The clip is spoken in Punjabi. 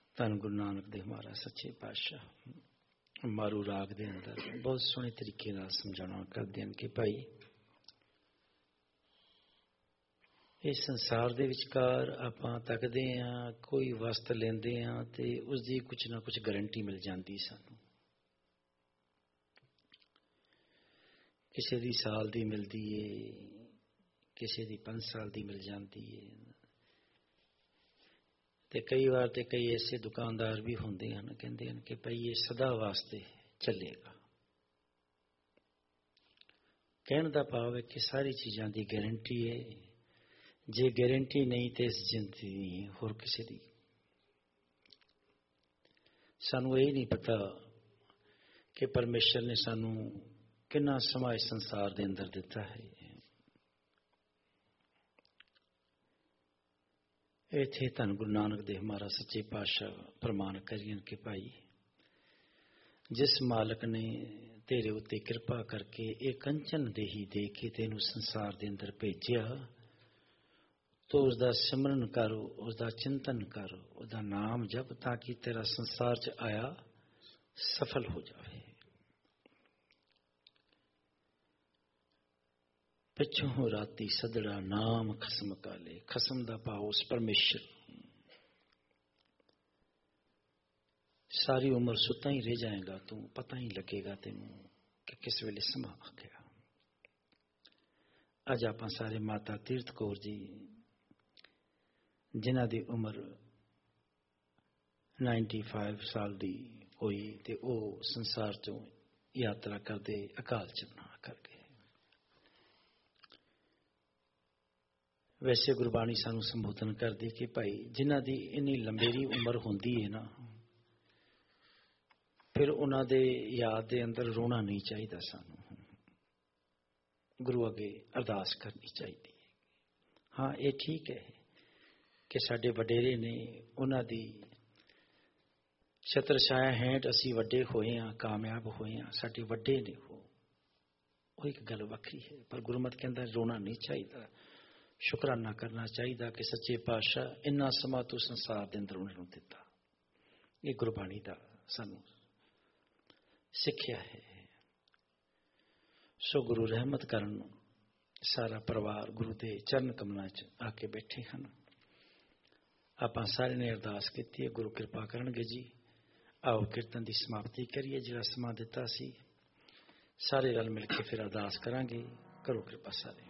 ਧੰਨ ਗੁਰੂ ਨਾਨਕ ਦੇਵ ਮਹਾਰਾਜ ਸੱਚੇ ਪਾਤਸ਼ਾਹ ਮਾਰੂ ਰਾਗ ਦੇ ਅੰਦਰ ਬਹੁਤ ਸੋਹਣੇ ਤਰੀਕੇ ਨਾਲ ਸਮਝਾਉਣਾ ਕਰਦੇ ਹਨ ਕਿ ਭਾਈ ਇਸ ਸੰਸਾਰ ਦੇ ਵਿਚਕਾਰ ਆਪਾਂ ਤੱਕਦੇ ਹਾਂ, ਕੋਈ ਵਸਤ ਲੈਂਦੇ ਹਾਂ ਤੇ ਉਸਦੀ ਕੁਛ ਨਾ ਕੁਛ ਗਰੰਟੀ ਮਿਲ ਜਾਂਦੀ ਸਾਨੂੰ। ਕਿਸੇ ਦੀ ਸਾਲ ਦੀ ਮਿਲਦੀ ਏ, ਕਿਸੇ ਦੀ 5 ਸਾਲ ਦੀ ਮਿਲ ਜਾਂਦੀ ਏ, ਤੇ ਕਈ ਵਾਰ ਤੇ ਕਈ ਐਸੇ ਦੁਕਾਨਦਾਰ ਵੀ ਹੁੰਦੇ ਹਨ ਕਹਿੰਦੇ ਹਨ ਕਿ ਭਾਈ ਇਹ ਸਦਾ ਵਾਸਤੇ ਚੱਲੇਗਾ। ਕਹਿਣ ਦਾ ਭਾਵ ਹੈ ਕਿ ਸਾਰੀ ਚੀਜ਼ਾਂ ਦੀ ਗਾਰੰਟੀ ਹੈ। ਜੇ ਗਾਰੰਟੀ ਨਹੀਂ ਤੇ ਇਸ ਜ਼ਿੰਦਗੀ ਹੋਰ ਕਿਸੇ ਦੀ। ਸਾਨੂੰ ਇਹ ਨਹੀਂ ਪਤਾ ਕਿ ਪਰਮੇਸ਼ਰ ਨੇ ਸਾਨੂੰ ਕਿੰਨਾ ਸਮਾਂ ਇਸ ਸੰਸਾਰ ਦੇ ਅੰਦਰ ਦਿੱਤਾ ਹੈ। ਇੱਥੇ ਧੰਨ ਗੁਰੂ ਨਾਨਕ ਦੇਵ ਮਹਾਰਾਜ ਸੱਚੇ ਪਾਤਸ਼ਾਹ ਪ੍ਰਮਾਣ ਕਰੀਏ ਕਿ ਭਾਈ ਜਿਸ ਮਾਲਕ ਨੇ ਤੇਰੇ ਉੱਤੇ ਕਿਰਪਾ ਕਰਕੇ ਇਹ ਕੰਚਨ ਦੇਹੀ ਦੇ ਕੇ ਤੈਨੂੰ ਸੰਸਾਰ ਦੇ ਅੰਦਰ ਭੇਜਿਆ, ਤੋ ਉਸਦਾ ਸਿਮਰਨ ਕਰ, ਉਸਦਾ ਚਿੰਤਨ ਕਰ, ਉਹਦਾ ਨਾਮ ਜਪ, ਤਾਂ ਕਿ ਤੇਰਾ ਸੰਸਾਰ 'ਚ ਆਇਆ ਸਫਲ ਹੋ ਜਾਵੇ। ਪਿੱਛੋਂ ਰਾਤੀ ਸਦੜਾ ਨਾਮ ਖਸਮ ਕਾਲੇ। ਖਸਮ ਦਾ ਭਾਵ ਉਸ ਪਰਮੇਸ਼ਰ। ਸਾਰੀ ਉਮਰ ਸੁੱਤਾ ਹੀ ਰਹਿ ਜਾਏਗਾ ਤੂੰ, ਪਤਾ ਹੀ ਲੱਗੇਗਾ ਤੈਨੂੰ ਕਿ ਕਿਸ ਵੇਲੇ ਸਮਾਂ ਆ ਗਿਆ। ਅੱਜ ਆਪਾਂ ਸਾਰੇ ਮਾਤਾ ਤੀਰਥ ਕੌਰ ਜੀ ਜਿਨ੍ਹਾਂ ਦੀ ਉਮਰ 95 ਸਾਲ ਦੀ ਹੋਈ ਤੇ ਉਹ ਸੰਸਾਰ ਚੋਂ ਯਾਤਰਾ ਕਰਦੇ ਅਕਾਲ ਚਲਾਣਾ ਕਰ ਗਏ। ਵੈਸੇ ਗੁਰਬਾਣੀ ਸਾਨੂੰ ਸੰਬੋਧਨ ਕਰਦੀ ਕਿ ਭਾਈ ਜਿਨ੍ਹਾਂ ਦੀ ਇੰਨੀ ਲੰਬੇਰੀ ਉਮਰ ਹੁੰਦੀ ਹੈ ਨਾ, ਫਿਰ ਉਹਨਾਂ ਦੇ ਯਾਦ ਦੇ ਅੰਦਰ ਰੋਣਾ ਨਹੀਂ ਚਾਹੀਦਾ। ਸਾਨੂੰ ਗੁਰੂ ਅੱਗੇ ਅਰਦਾਸ ਕਰਨੀ ਚਾਹੀਦੀ ਹੈ। ਹਾਂ, ਇਹ ਠੀਕ ਹੈ ਕਿ ਸਾਡੇ ਵਡੇਰੇ ਨੇ, ਉਹਨਾਂ ਦੀ ਛਤਰ ਛਾਇਆ ਹੇਠ ਅਸੀਂ ਵੱਡੇ ਹੋਏ ਹਾਂ, ਕਾਮਯਾਬ ਹੋਏ ਹਾਂ, ਸਾਡੇ ਵੱਡੇ ਨੇ ਉਹ ਇੱਕ ਗੱਲ ਵੱਖਰੀ ਹੈ। ਪਰ ਗੁਰਮਤਿ ਕਹਿੰਦਾ ਰੋਣਾ ਨਹੀਂ ਚਾਹੀਦਾ, ਸ਼ੁਕਰਾਨਾ ਕਰਨਾ ਚਾਹੀਦਾ ਕਿ ਸੱਚੇ ਪਾਤਸ਼ਾਹ ਇੰਨਾ ਸਮਾਂ ਤੂੰ ਸੰਸਾਰ ਦੇ ਅੰਦਰ ਉਹਨਾਂ ਨੂੰ ਦਿੱਤਾ। ਇਹ ਗੁਰਬਾਣੀ ਦਾ ਸਾਨੂੰ ਸਿੱਖਿਆ ਹੈ। ਸੋ ਗੁਰੂ ਰਹਿਮਤ ਕਰਨ, ਸਾਰਾ ਪਰਿਵਾਰ ਗੁਰੂ ਦੇ ਚਰਨ ਕਮਲਾਂ 'ਚ ਆ ਕੇ ਬੈਠੇ ਹਨ। ਆਪਾਂ ਸਾਰਿਆਂ ਨੇ ਅਰਦਾਸ ਕੀਤੀ ਹੈ, ਗੁਰੂ ਕਿਰਪਾ ਕਰਨਗੇ ਜੀ। ਆਓ ਕੀਰਤਨ ਦੀ ਸਮਾਪਤੀ ਕਰੀਏ। ਜਿਹੜਾ ਸਮਾਂ ਦਿੱਤਾ ਸੀ ਸਾਰੇ ਰਲ ਮਿਲ ਕੇ ਫਿਰ ਅਰਦਾਸ ਕਰਾਂਗੇ। ਕਰੋ ਕਿਰਪਾ ਸਾਰੇ।